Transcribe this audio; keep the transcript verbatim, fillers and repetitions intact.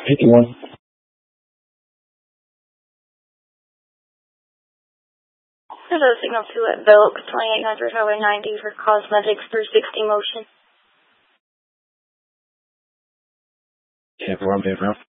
fifty-one. Hello, signal two at Belk, twenty-eight hundred Highway ninety for Cosmetics three sixty motion. Yeah, we're on background.